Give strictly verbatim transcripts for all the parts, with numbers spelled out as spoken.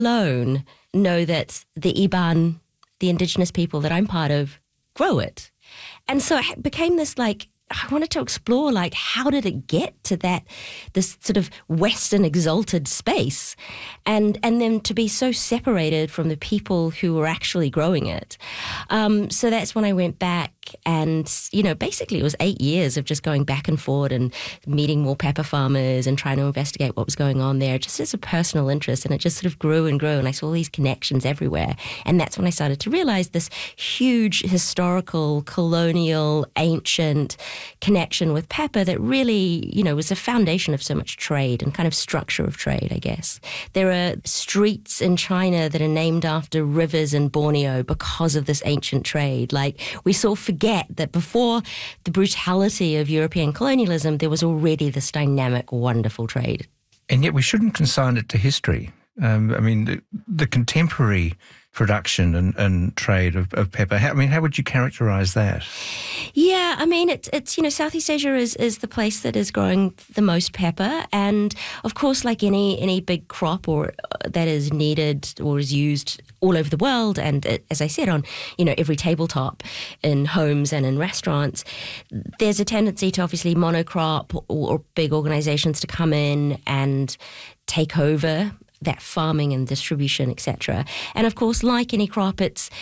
alone know that the Iban, the indigenous people that I'm part of, grow it. And so it became this like, I wanted to explore, like, how did it get to that, this sort of Western exalted space, and and then to be so separated from the people who were actually growing it. Um, so that's when I went back, and, you know, basically it was eight years of just going back and forward and meeting more pepper farmers and trying to investigate what was going on there, just as a personal interest. And it just sort of grew and grew, and I saw all these connections everywhere. And that's when I started to realize this huge historical, colonial, ancient connection with pepper that really, you know, was the foundation of so much trade and kind of structure of trade, I guess. There are streets in China that are named after rivers in Borneo because of this ancient trade. Like, we sort of forget that before the brutality of European colonialism, there was already this dynamic, wonderful trade. And yet we shouldn't consign it to history. Um, I mean, the, the contemporary production and, and trade of, of pepper, how, I mean, how would you characterise that? Yeah, I mean, it's, it's you know, Southeast Asia is, is the place that is growing the most pepper. And, of course, like any any big crop or uh, that is needed or is used all over the world, and it, as I said, on, you know, every tabletop in homes and in restaurants, there's a tendency to obviously monocrop or, or big organisations to come in and take over that farming and distribution, et cetera. And of course, like any crop, it's,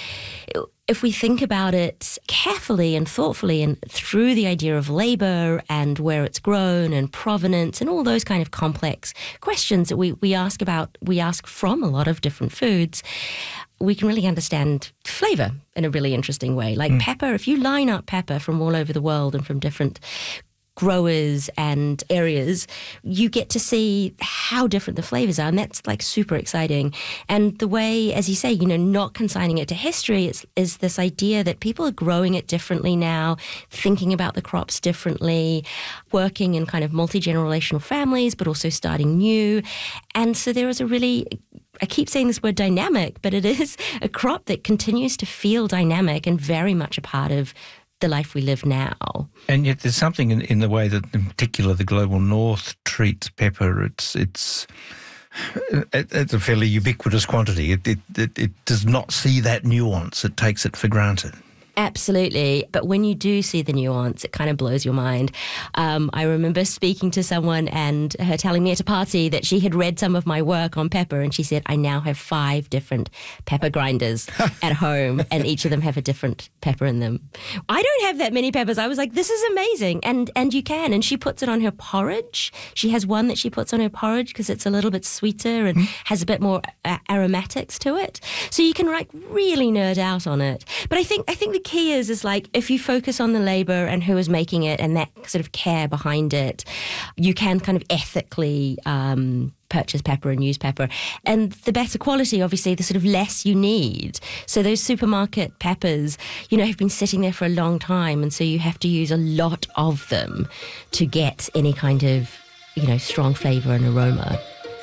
if we think about it carefully and thoughtfully and through the idea of labour and where it's grown and provenance and all those kind of complex questions that we, we ask about, we ask from a lot of different foods, we can really understand flavour in a really interesting way. Like mm. pepper, if you line up pepper from all over the world and from different growers and areas, you get to see how different the flavors are, and that's like super exciting. And the way, as you say, you know, not consigning it to history is, is this idea that people are growing it differently now, thinking about the crops differently, working in kind of multi-generational families, but also starting new. And so there is a really, I keep saying this word dynamic, but it is a crop that continues to feel dynamic and very much a part of the life we live now. And yet there's something in, in the way that, in particular, the global north treats pepper. It's it's it's a fairly ubiquitous quantity. It, it, it, it does not see that nuance. It takes it for granted. Absolutely. But when you do see the nuance, it kind of blows your mind. Um, I remember speaking to someone and her telling me at a party that she had read some of my work on pepper, and she said, I now have five different pepper grinders at home, and each of them have a different pepper in them. I don't have that many peppers. I was like, this is amazing. And and you can. And she puts it on her porridge. She has one that she puts on her porridge because it's a little bit sweeter and mm. has a bit more uh, aromatics to it. So you can like really nerd out on it. But I think I think the key is, is like, if you focus on the labour and who is making it and that sort of care behind it, you can kind of ethically um, purchase pepper and use pepper. And the better quality, obviously, the sort of less you need. So those supermarket peppers, you know, have been sitting there for a long time, and so you have to use a lot of them to get any kind of, you know, strong flavour and aroma.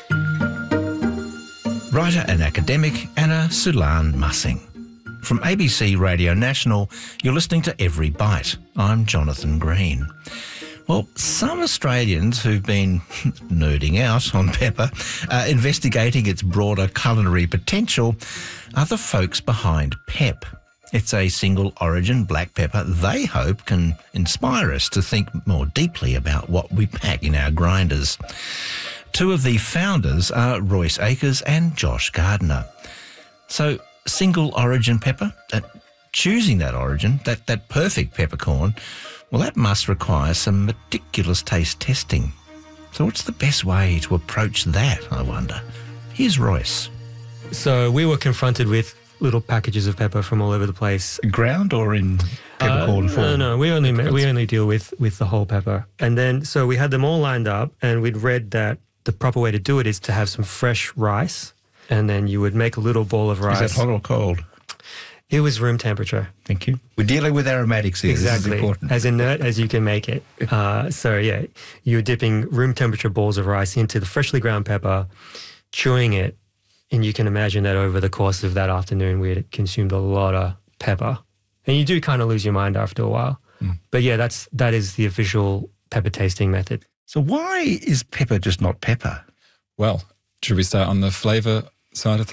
Writer and academic Anna Sulan-Mussing. From A B C Radio National, you're listening to Every Bite. I'm Jonathan Green. Well, some Australians who've been nerding out on pepper, uh, investigating its broader culinary potential, are the folks behind Pep. It's a single origin black pepper they hope can inspire us to think more deeply about what we pack in our grinders. Two of the founders are Royce Akers and Josh Gardner. So, single origin pepper, that choosing that origin, that, that perfect peppercorn, well, that must require some meticulous taste testing. So what's the best way to approach that, I wonder? Here's Royce. So we were confronted with little packages of pepper from all over the place. Ground or in peppercorn uh, form? No, no, we only we only deal with, with the whole pepper. And then, so we had them all lined up, and we'd read that the proper way to do it is to have some fresh rice, and then you would make a little ball of rice. Is that hot or cold? It was room temperature. Thank you. We're dealing with aromatics here. Exactly. This is important. As inert as you can make it. Uh, so, yeah, you're dipping room temperature balls of rice into the freshly ground pepper, chewing it, and you can imagine that over the course of that afternoon we had consumed a lot of pepper. And you do kind of lose your mind after a while. Mm. But, yeah, that's that is the official pepper tasting method. So why is pepper just not pepper? Well, should we start on the flavour side of things?